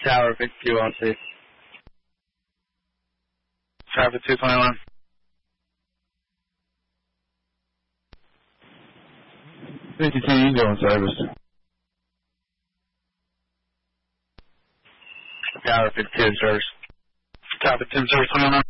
Tower 52 on C. Traffic 221. Eagle on service. Tower 52 service. Traffic 10 service 29.